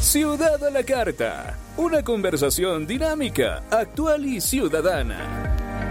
Ciudad a la Carta. Una conversación dinámica, actual y ciudadana.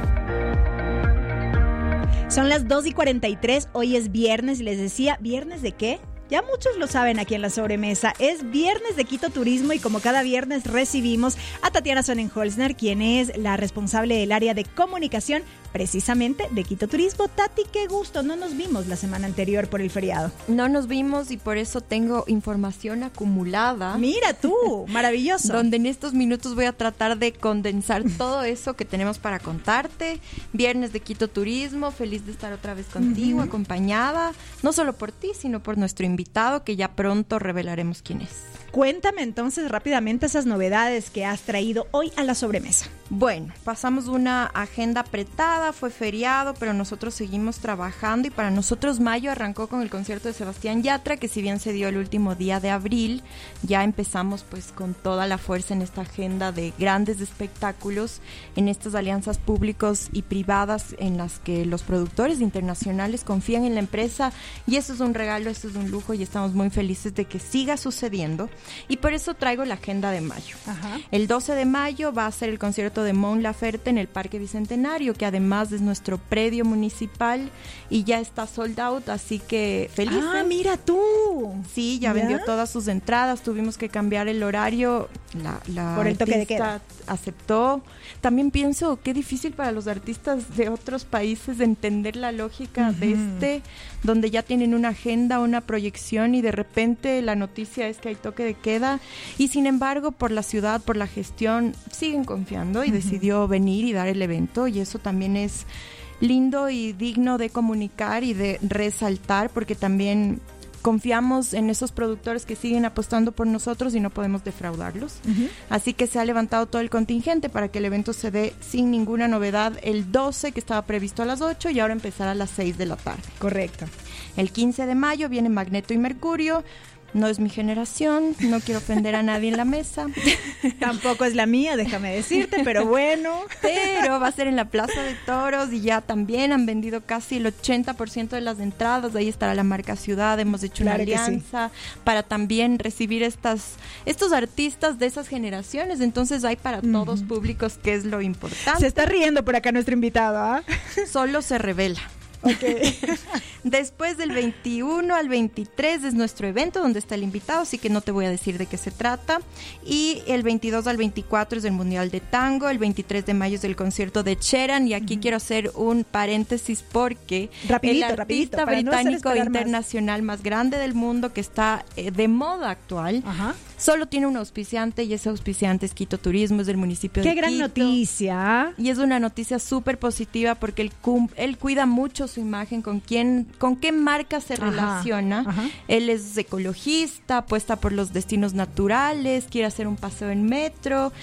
Son las 2:43, hoy es viernes y les decía, ¿viernes de qué? Ya muchos lo saben aquí en La Sobremesa, es viernes de Quito Turismo y como cada viernes recibimos a Tatiana Sonnenholzner, quien es la responsable del área de comunicación precisamente de Quito Turismo. Tati, qué gusto, no nos vimos la semana anterior por el feriado. No nos vimos y por eso tengo información acumulada. Mira tú, maravilloso. Donde en estos minutos voy a tratar de condensar todo eso que tenemos para contarte. Viernes de Quito Turismo, feliz de estar otra vez contigo, acompañada, no solo por ti, sino por nuestro invitado, que ya pronto revelaremos quién es. Cuéntame entonces rápidamente esas novedades que has traído hoy a La Sobremesa. Bueno, pasamos una agenda apretada, fue feriado, pero nosotros seguimos trabajando y para nosotros mayo arrancó con el concierto de Sebastián Yatra, que si bien se dio el último día de abril, ya empezamos pues con toda la fuerza en esta agenda de grandes espectáculos, en estas alianzas públicos y privadas en las que los productores internacionales confían en la empresa y eso es un regalo, eso es un lujo y estamos muy felices de que siga sucediendo. Y por eso traigo la agenda de mayo. Ajá. El 12 de mayo va a ser el concierto de Mon Laferte en el Parque Bicentenario, que además es nuestro predio municipal y ya está sold out, así que felices. ¡Ah, mira tú! Sí, ya vendió todas sus entradas, tuvimos que cambiar el horario, la por el toque de queda. Aceptó. También pienso, qué difícil para los artistas de otros países entender la lógica de donde ya tienen una agenda, una proyección y de repente la noticia es que hay toque de queda y sin embargo por la ciudad, por la gestión siguen confiando y decidió venir y dar el evento y eso también es lindo y digno de comunicar y de resaltar porque también confiamos en esos productores que siguen apostando por nosotros y no podemos defraudarlos. Así que se ha levantado todo el contingente para que el evento se dé sin ninguna novedad el 12, que estaba previsto a las 8 y ahora empezará a las 6 de la tarde. Correcto. El 15 de mayo viene Magneto y Mercurio. No es mi generación, no quiero ofender a nadie en la mesa. Tampoco es la mía, déjame decirte, pero bueno. Pero va a ser en la Plaza de Toros y ya también han vendido casi el 80% de las entradas. Ahí estará la marca Ciudad, hemos hecho una alianza para también recibir estos artistas de esas generaciones. Entonces hay para todos públicos, que es lo importante. Se está riendo por acá nuestro invitado, ¿ah? Solo se revela. Okay. Después del 21 al 23 es nuestro evento donde está el invitado, así que no te voy a decir de qué se trata. Y el 22 al 24 es el Mundial de Tango, el 23 de mayo es el concierto de Cheran y aquí quiero hacer un paréntesis porque el artista británico internacional más grande del mundo que está de moda actual, solo tiene un auspiciante y ese auspiciante es Quito Turismo, es del municipio de Quito. ¡Qué gran noticia! Y es una noticia súper positiva porque él cuida mucho su imagen, con qué marca se relaciona. Él es ecologista, apuesta por los destinos naturales, quiere hacer un paseo en metro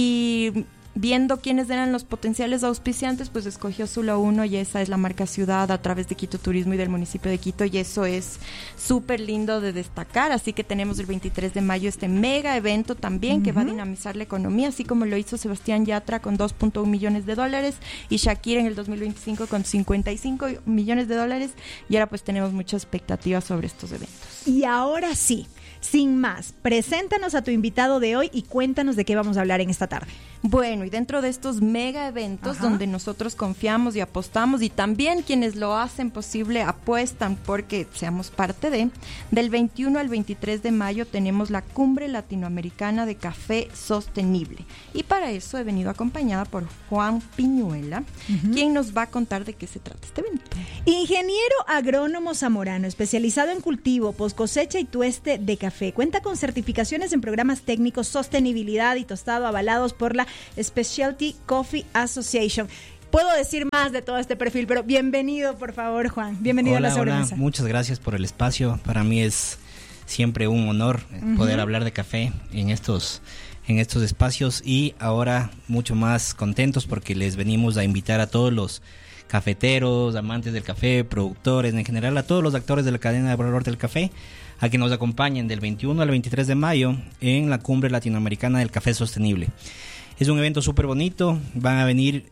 y viendo quiénes eran los potenciales auspiciantes, pues escogió Sula 1 y esa es la marca Ciudad a través de Quito Turismo y del municipio de Quito y eso es súper lindo de destacar, así que tenemos el 23 de mayo este mega evento también que va a dinamizar la economía, así como lo hizo Sebastián Yatra con $2.1 millones y Shakira en el 2025 con $55 millones y ahora pues tenemos muchas expectativas sobre estos eventos. Y ahora sí, sin más, preséntanos a tu invitado de hoy y cuéntanos de qué vamos a hablar en esta tarde. Bueno, y dentro de estos mega eventos donde nosotros confiamos y apostamos y también quienes lo hacen posible apuestan porque seamos parte del 21 al 23 de mayo tenemos la Cumbre Latinoamericana de Café Sostenible. Y para eso he venido acompañada por Juan Piñuela, quien nos va a contar de qué se trata este evento. Ingeniero agrónomo zamorano, especializado en cultivo, poscosecha y tueste de café. Cuenta con certificaciones en programas técnicos, sostenibilidad y tostado avalados por la Specialty Coffee Association. Puedo decir más de todo este perfil, pero bienvenido, por favor, Juan. Bienvenido a La Sobremesa. Hola, muchas gracias por el espacio. Para mí es siempre un honor poder hablar de café en estos espacios y ahora mucho más contentos porque les venimos a invitar a todos los cafeteros, amantes del café, productores, en general a todos los actores de la cadena de valor del café, a que nos acompañen del 21 al 23 de mayo en la Cumbre Latinoamericana del Café Sostenible. Es un evento súper bonito, van a venir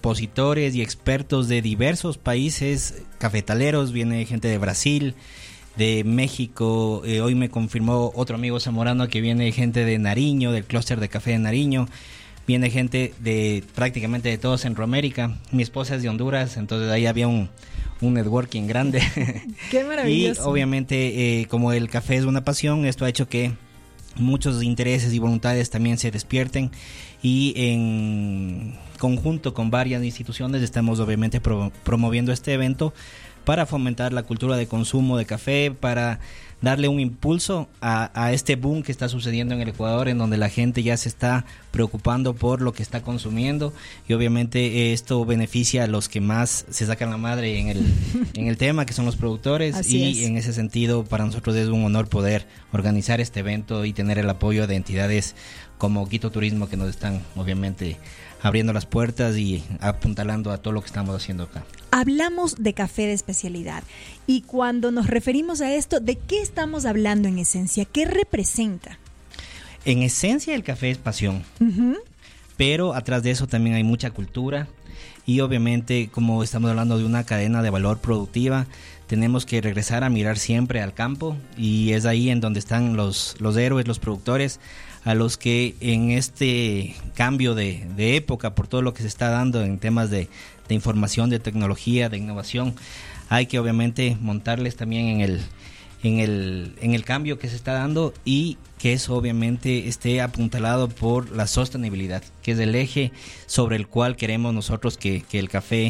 expositores y expertos de diversos países cafetaleros, viene gente de Brasil, de México. Hoy me confirmó otro amigo zamorano que viene gente de Nariño, del clúster de café de Nariño. Viene gente de prácticamente de todo Centroamérica. Mi esposa es de Honduras, entonces ahí había un networking grande. ¡Qué maravilloso! Y obviamente como el café es una pasión, esto ha hecho que muchos intereses y voluntades también se despierten, y en conjunto con varias instituciones estamos obviamente promoviendo este evento para fomentar la cultura de consumo de café, para darle un impulso a este boom que está sucediendo en el Ecuador, en donde la gente ya se está preocupando por lo que está consumiendo, y obviamente esto beneficia a los que más se sacan la madre en el tema, que son los productores. Así y es. En ese sentido para nosotros es un honor poder organizar este evento y tener el apoyo de entidades como Quito Turismo, que nos están obviamente abriendo las puertas y apuntalando a todo lo que estamos haciendo acá. Hablamos de café de especialidad, y cuando nos referimos a esto, ¿de qué estamos hablando en esencia? ¿Qué representa? En esencia el café es pasión, pero atrás de eso también hay mucha cultura, y obviamente como estamos hablando de una cadena de valor productiva, tenemos que regresar a mirar siempre al campo, y es ahí en donde están los héroes, los productores, a los que en este cambio de época, por todo lo que se está dando en temas de información, de tecnología, de innovación, hay que obviamente montarles también en el cambio que se está dando, y que eso obviamente esté apuntalado por la sostenibilidad, que es el eje sobre el cual queremos nosotros que el café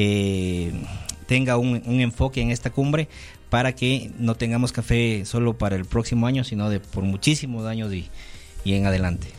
tenga un enfoque en esta cumbre, para que no tengamos café solo para el próximo año, sino por muchísimos años y en adelante.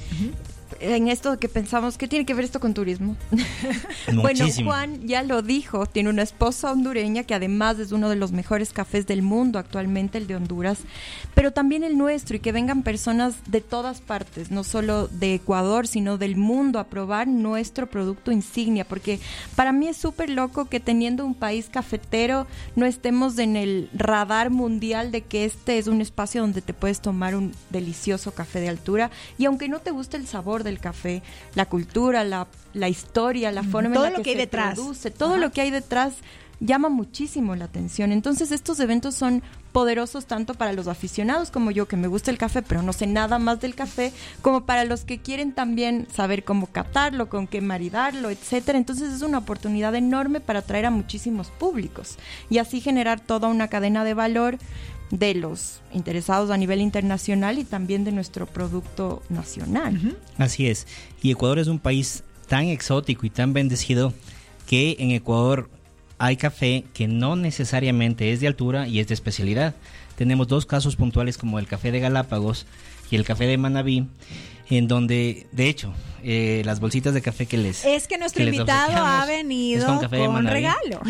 En esto que pensamos, ¿qué tiene que ver esto con turismo? Bueno, Juan ya lo dijo, tiene una esposa hondureña que además es uno de los mejores cafés del mundo actualmente, el de Honduras, pero también el nuestro, y que vengan personas de todas partes, no solo de Ecuador, sino del mundo, a probar nuestro producto insignia, porque para mí es súper loco que teniendo un país cafetero no estemos en el radar mundial de que este es un espacio donde te puedes tomar un delicioso café de altura, y aunque no te guste el sabor del café, la cultura, la historia, la forma todo en la lo que hay se detrás. produce, todo lo que hay detrás llama muchísimo la atención. Entonces estos eventos son poderosos tanto para los aficionados como yo, que me gusta el café pero no sé nada más del café, como para los que quieren también saber cómo catarlo, con qué maridarlo, etcétera. Entonces es una oportunidad enorme para atraer a muchísimos públicos y así generar toda una cadena de valor de los interesados a nivel internacional y también de nuestro producto nacional. Así es. Y Ecuador es un país tan exótico y tan bendecido que en Ecuador hay café que no necesariamente es de altura y es de especialidad. Tenemos dos casos puntuales como el café de Galápagos y el café de Manabí, en donde, de hecho, las bolsitas de café que les es que nuestro invitado ha venido con regalo.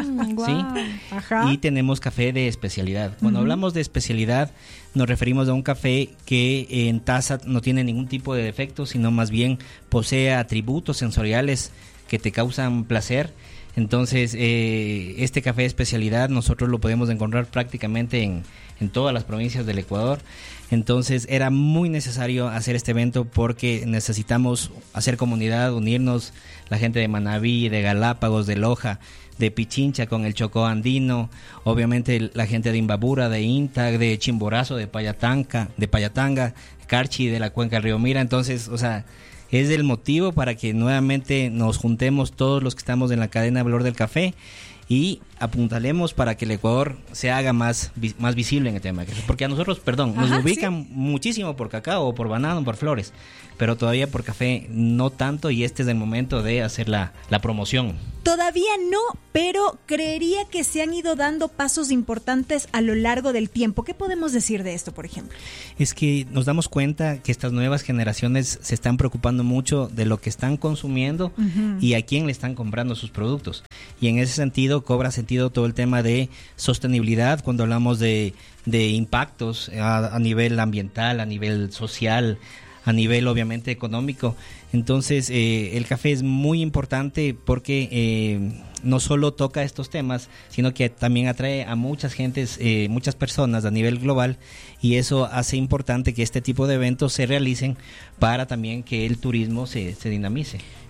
Sí. Ajá. Y tenemos café de especialidad. Cuando hablamos de especialidad, nos referimos a un café que en taza no tiene ningún tipo de defecto, sino más bien posee atributos sensoriales que te causan placer. Entonces, este café de especialidad nosotros lo podemos encontrar prácticamente en todas las provincias del Ecuador. Entonces era muy necesario hacer este evento porque necesitamos hacer comunidad, unirnos, la gente de Manabí, de Galápagos, de Loja, de Pichincha con el Chocó andino, obviamente la gente de Imbabura, de Intag, de Chimborazo, de Payatanga, Carchi, de la cuenca del río Mira. Entonces, o sea, es el motivo para que nuevamente nos juntemos todos los que estamos en la cadena de valor del café y apuntalemos para que el Ecuador se haga más visible en el tema. Porque a nosotros, nos ubican muchísimo por cacao, por banano, por flores, pero todavía por café no tanto, y este es el momento de hacer la promoción. Todavía no, pero creería que se han ido dando pasos importantes a lo largo del tiempo. ¿Qué podemos decir de esto, por ejemplo? Es que nos damos cuenta que estas nuevas generaciones se están preocupando mucho de lo que están consumiendo y a quién le están comprando sus productos. Y en ese sentido cobra sentido todo el tema de sostenibilidad cuando hablamos de impactos a nivel ambiental, a nivel social, a nivel obviamente económico. Entonces el café es muy importante porque no solo toca estos temas, sino que también atrae a muchas gentes, muchas personas a nivel global, y eso hace importante que este tipo de eventos se realicen para también que el turismo se dinamice.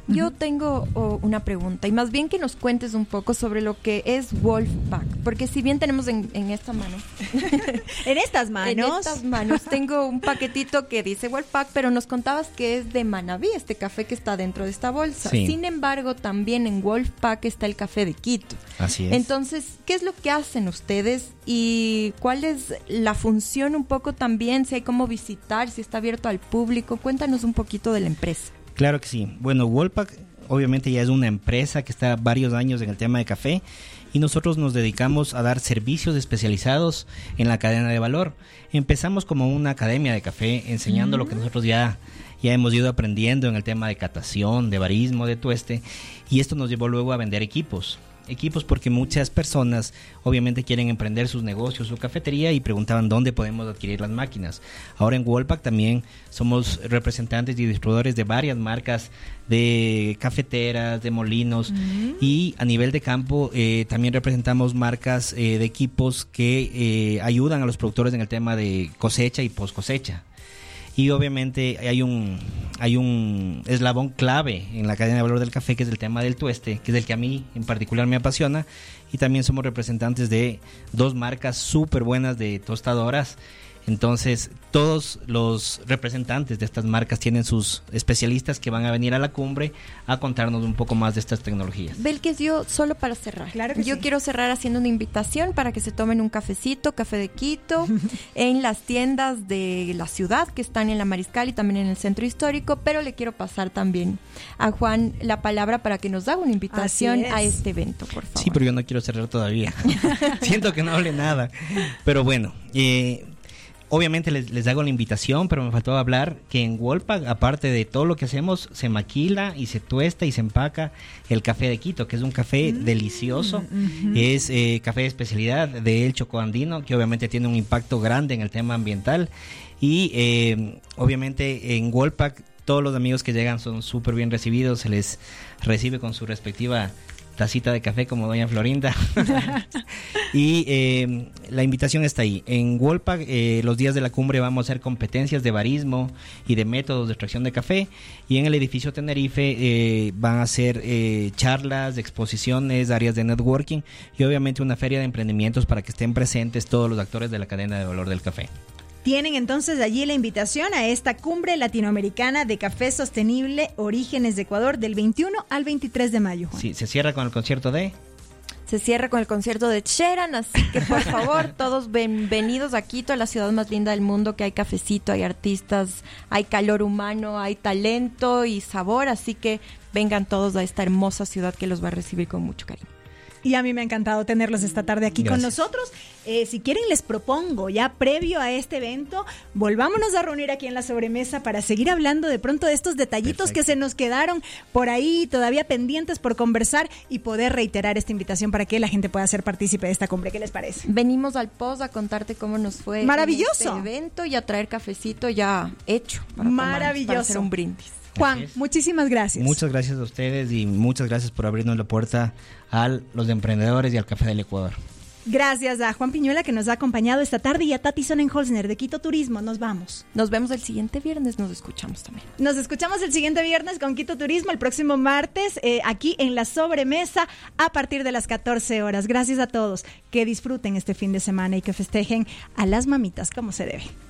Yo tengo una pregunta, y más bien que nos cuentes un poco sobre lo que es Wolfpack, porque si bien tenemos en esta mano... En estas manos tengo un paquetito que dice Wolfpack, pero nos contabas que es de Manabí, este café que está dentro de esta bolsa. Sí. Sin embargo, también en Wolfpack está el café de Quito. Así es. Entonces, ¿qué es lo que hacen ustedes y cuál es la función un poco también? Si hay cómo visitar, si está abierto al público. Cuéntanos un poquito de la empresa. Claro que sí. Bueno, Wolfpack obviamente ya es una empresa que está varios años en el tema de café y nosotros nos dedicamos a dar servicios especializados en la cadena de valor. Empezamos como una academia de café enseñando lo que nosotros ya hemos ido aprendiendo en el tema de catación, de barismo, de tueste, y esto nos llevó luego a vender equipos porque muchas personas obviamente quieren emprender sus negocios, su cafetería y preguntaban dónde podemos adquirir las máquinas. Ahora en Wolfpack también somos representantes y distribuidores de varias marcas de cafeteras, de molinos y a nivel de campo también representamos marcas de equipos que ayudan a los productores en el tema de cosecha y post cosecha. Y obviamente hay un eslabón clave en la cadena de valor del café, que es el tema del tueste, que es el que a mí en particular me apasiona. Y también somos representantes de 2 marcas súper buenas de tostadoras. Entonces, todos los representantes de estas marcas tienen sus especialistas que van a venir a la cumbre a contarnos un poco más de estas tecnologías. Belkis, yo solo para cerrar. Claro que yo sí. Quiero cerrar haciendo una invitación para que se tomen un cafecito, café de Quito, en las tiendas de la ciudad que están en la Mariscal y también en el centro histórico, pero le quiero pasar también a Juan la palabra para que nos haga una invitación a este evento, por favor. Sí, pero yo no quiero cerrar todavía. Siento que no hable nada. Pero bueno, obviamente les hago la invitación, pero me faltó hablar que en Wolfpack, aparte de todo lo que hacemos, se maquila y se tuesta y se empaca el café de Quito, que es un café delicioso. Es café de especialidad del Chocó Andino, que obviamente tiene un impacto grande en el tema ambiental. Y obviamente en Wolfpack todos los amigos que llegan son súper bien recibidos, se les recibe con su respectiva tacita de café como doña Florinda. Y la invitación está ahí. En Wolfpack, los días de la cumbre vamos a hacer competencias de barismo y de métodos de extracción de café. Y en el edificio Tenerife van a hacer charlas, exposiciones, áreas de networking y obviamente una feria de emprendimientos para que estén presentes todos los actores de la cadena de valor del café. Tienen entonces allí la invitación a esta cumbre latinoamericana de café sostenible Orígenes de Ecuador del 21 al 23 de mayo. Juan. Sí, se cierra con el concierto de... Se cierra con el concierto de Cheran, así que por favor, todos bienvenidos a Quito, la ciudad más linda del mundo, que hay cafecito, hay artistas, hay calor humano, hay talento y sabor, así que vengan todos a esta hermosa ciudad que los va a recibir con mucho cariño. Y a mí me ha encantado tenerlos esta tarde aquí con nosotros. Si quieren, les propongo, ya previo a este evento, volvámonos a reunir aquí en la sobremesa para seguir hablando de pronto de estos detallitos que se nos quedaron por ahí todavía pendientes por conversar y poder reiterar esta invitación para que la gente pueda ser partícipe de esta cumbre. ¿Qué les parece? Venimos al post a contarte cómo nos fue maravilloso en este evento y a traer cafecito ya hecho para maravilloso tomar, para hacer un brindis. Juan, muchísimas gracias. Muchas gracias a ustedes y muchas gracias por abrirnos la puerta a los emprendedores y al café del Ecuador. Gracias a Juan Piñuela que nos ha acompañado esta tarde y a Tati Sonnenholzner de Quito Turismo. Nos vamos. Nos vemos el siguiente viernes, nos escuchamos también. Nos escuchamos el siguiente viernes con Quito Turismo, el próximo martes, aquí en la sobremesa a partir de las 14 horas. Gracias a todos. Que disfruten este fin de semana y que festejen a las mamitas como se debe.